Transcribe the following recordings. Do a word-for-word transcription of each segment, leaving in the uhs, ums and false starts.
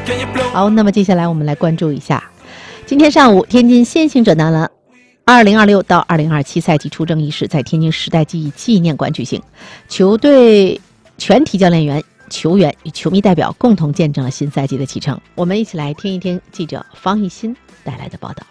好，那么接下来我们来关注一下，今天上午天津先行者男篮二零二六到二零二七赛季出征仪式在天津时代记忆纪念馆举行，球队全体教练员、球员与球迷代表共同见证了新赛季的启程。我们一起来听一听记者方艺新带来的报道。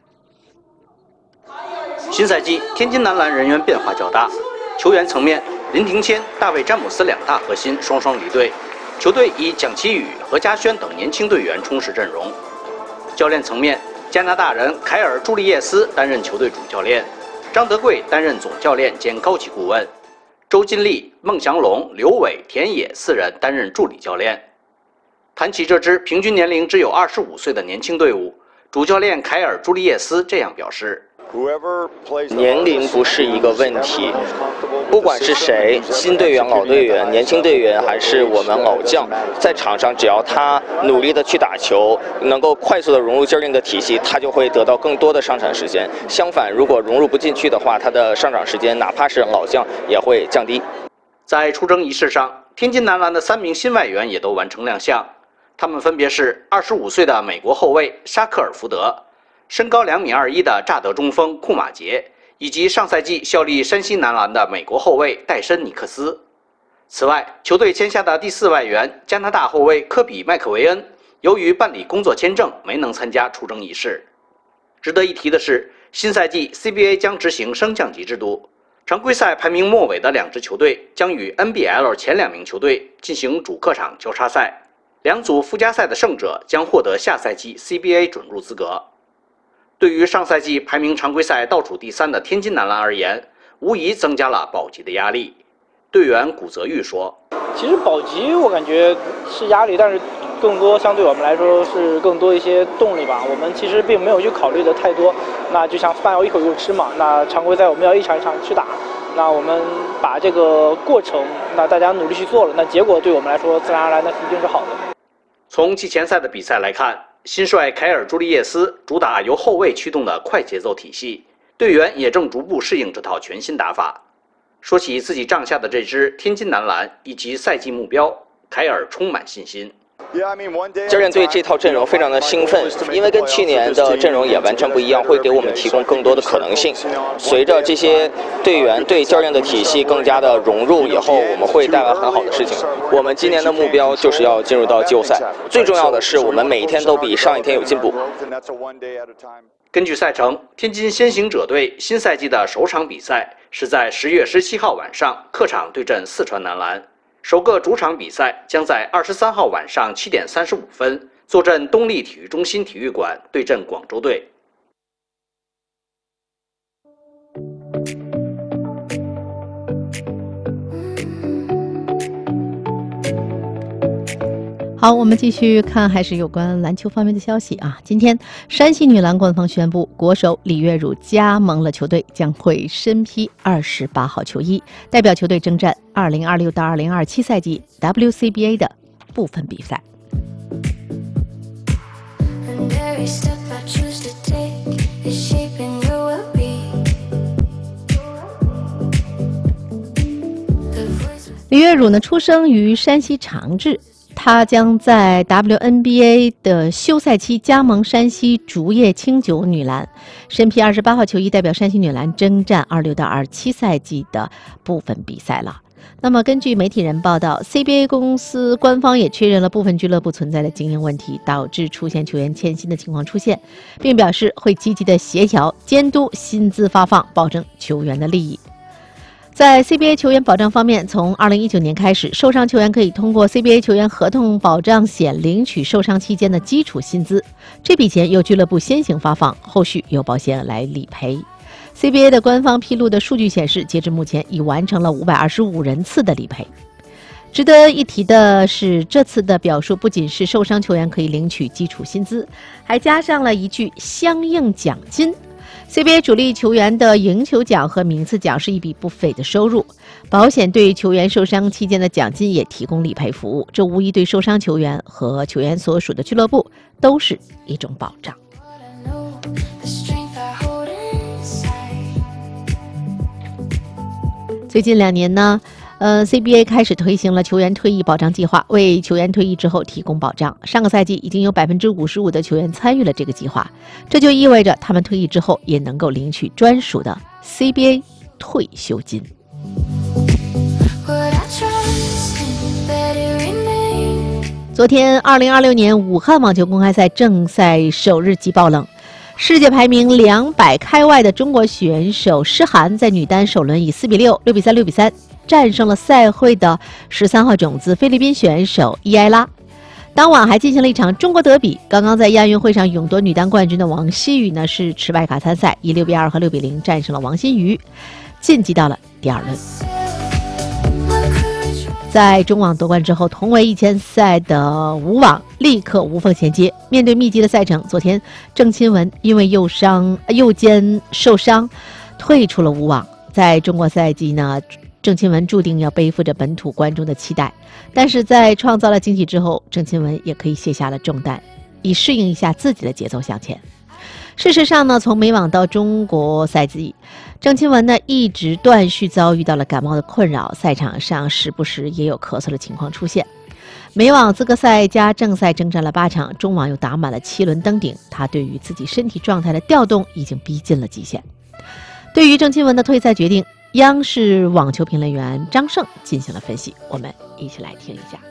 新赛季天津男篮人员变化较大，球员层面，林庭谦、大卫·詹姆斯两大核心双双离队，球队以蒋奇宇、何嘉轩等年轻队员充实阵容。教练层面，加拿大人凯尔·朱利叶斯担任球队主教练，张德贵担任总教练兼高级顾问，周金丽、孟祥龙、刘伟、田野四人担任助理教练。谈起这支平均年龄只有二十五岁的年轻队伍，主教练凯尔·朱利叶斯这样表示。 年龄不是一个问题，不管是谁，新队员、老队员、年轻队员，还是我们老将，在场上只要他努力的去打球，能够快速的融入教练的体系，他就会得到更多的上场时间。相反，如果融入不进去的话，他的上场时间哪怕是老将也会降低。 在出征仪式上，天津男篮的三名新外援也都完成亮相，他们分别是二十五岁的美国后卫沙克尔福德。身高两米二一的乍得中锋库马杰，以及上赛季效力山西男篮的美国后卫戴森尼克斯。此外，球队签下的第四外援加拿大后卫科比麦克维恩，由于办理工作签证，没能参加出征仪式。值得一提的是，新赛季 C B A 将执行升降级制度，常规赛排名末尾的两支球队将与 N B L 前两名球队进行主客场交叉赛，两组附加赛的胜者将获得下赛季 C B A 准入资格。对于上赛季排名常规赛倒数第三的天津男篮而言，无疑增加了保级的压力。队员古泽玉说：“ 其实保级我感觉是压力，但是更多相对我们来说是更多一些动力吧。我们其实并没有去考虑的太多，那就像饭要一口一口吃嘛。那常规赛我们要一场一场去打，那我们把这个过程，那大家努力去做了，那结果对我们来说自然而然的一定是好的。” 从季前赛的比赛来看，新帅凯尔·朱利叶斯主打由后卫驱动的快节奏体系，队员也正逐步适应这套全新打法。说起自己帐下的这支天津男篮以及赛季目标，凯尔充满信心。 教练对这套阵容非常的兴奋，因为跟去年的阵容也完全不一样，会给我们提供更多的可能性。随着这些队员对教练的体系更加的融入以后，我们会带来很好的事情。我们今年的目标就是要进入到季后赛，最重要的是我们每一天都比上一天有进步。 根据赛程，天津先行者队新赛季的首场比赛是在十月十七号晚上客场对阵四川男篮。首个主场比赛将在二十三号晚上七点三十五分坐镇东丽体育中心体育馆对阵广州队。 好，我们继续看，还是有关篮球方面的消息啊。今天，山西女篮官方宣布，国手李月汝加盟了球队，将会身披二十八号球衣，代表球队征战二零二六到二零二七赛季 W C B A 的部分比赛。李月汝呢，出生于山西长治。他将在 W N B A 的休赛期加盟山西竹叶青九女篮，身披二十八号球衣，代表山西女篮征战二六到二七赛季的部分比赛了。那么根据媒体人报道， C B A 公司官方也确认了部分俱乐部存在的经营问题，导致出现球员欠薪的情况出现，并表示会积极的协调监督薪资发放，保证球员的利益。在 C B A 球员保障方面，从二零一九年开始，受伤球员可以通过 C B A 球员合同保障险领取受伤期间的基础薪资，这笔钱由俱乐部先行发放，后续由保险来理赔。C B A 的官方披露的数据显示，截至目前已完成了五百二十五人次的理赔。值得一提的是，这次的表述不仅是受伤球员可以领取基础薪资，还加上了一句相应奖金。C B A 主力球员的赢球奖和名次奖是一笔不菲的收入，保险对球员受伤期间的奖金也提供理赔服务，这无疑对受伤球员和球员所属的俱乐部都是一种保障。最近两年呢， 呃 ，C B A 开始推行了球员退役保障计划，为球员退役之后提供保障。上个赛季已经有百分之五十五的球员参与了这个计划，这就意味着他们退役之后也能够领取专属的 C B A 退休金。昨天，二零二六年武汉网球公开赛正赛首日即爆冷，世界排名两百开外的中国选手施涵在女单首轮以四比六、六比三、六比三战胜了赛会的十三号种子菲律宾选手伊埃拉。当晚还进行了一场中国德比，刚刚在亚运会上勇夺女单冠军的王曦雨呢是持外卡参赛，以六比二和六比零战胜了王欣瑜，晋级到了第二轮。在中网夺冠之后，同为一千赛的吴网立刻无缝衔接。面对密集的赛程，昨天郑钦文因为右伤右肩受伤，退出了吴网。在中国赛季呢，郑钦文注定要背负着本土观众的期待，但是在创造了惊喜之后，郑钦文也可以卸下了重担，以适应一下自己的节奏向前。事实上呢，从美网到中国赛季，郑钦文呢一直断续遭遇到了感冒的困扰，赛场上时不时也有咳嗽的情况出现。美网资格赛加正赛征战了八场，中网又打满了七轮登顶，他对于自己身体状态的调动已经逼近了极限。对于郑钦文的退赛决定，央视网球评论员张胜进行了分析，我们一起来听一下。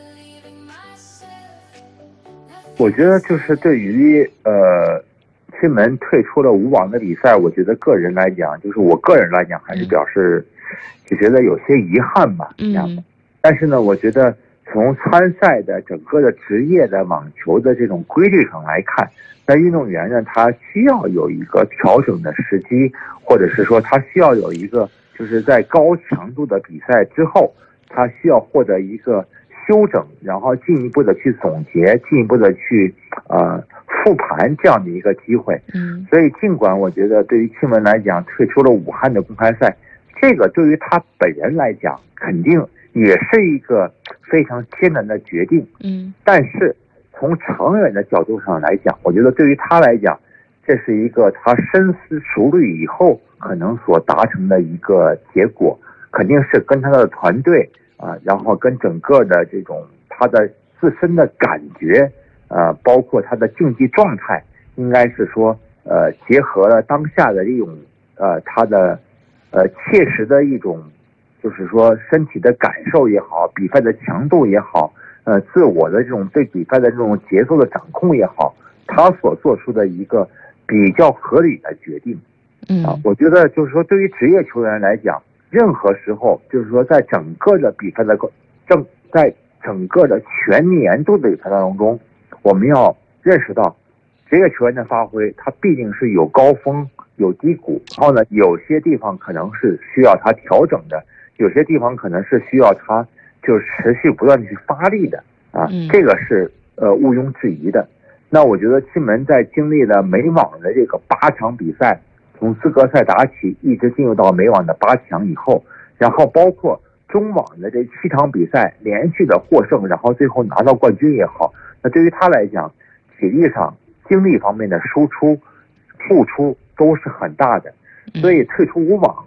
我觉得就是对于呃。钦文退出了武网的比赛，我觉得个人来讲，就是我个人来讲，还是表示就觉得有些遗憾吧，这样的。但是呢，我觉得从参赛的整个的职业的网球的这种规律上来看，那运动员呢，他需要有一个调整的时机，或者是说他需要有一个就是在高强度的比赛之后，他需要获得一个休整，然后进一步的去总结，进一步的去呃。复盘这样的一个机会，嗯，所以尽管我觉得对于钦文来讲退出了武汉的公开赛，这个对于他本人来讲肯定也是一个非常艰难的决定，嗯，但是从长远的角度上来讲，我觉得对于他来讲，这是一个他深思熟虑以后可能所达成的一个结果，肯定是跟他的团队啊，然后跟整个的这种他的自身的感觉。呃，包括他的竞技状态，应该是说，呃，结合了当下的一种，呃，他的，呃，切实的一种，就是说身体的感受也好，比赛的强度也好，呃，自我的这种对比赛的这种节奏的掌控也好，他所做出的一个比较合理的决定。嗯，啊，我觉得就是说，对于职业球员来讲，任何时候，就是说在整个的比赛的正在整个的全年度的比赛当中。我们要认识到，职业球员的发挥，他必定是有高峰有低谷，然后呢，有些地方可能是需要他调整的，有些地方可能是需要他就持续不断的去发力的啊，嗯、这个是呃毋庸置疑的。那我觉得钦文在经历了美网的这个八场比赛，从资格赛打起，一直进入到美网的八强以后，然后包括中网的这七场比赛连续的获胜，然后最后拿到冠军也好。那对于他来讲，体力上、精力方面的输出、付出都是很大的，所以退出武网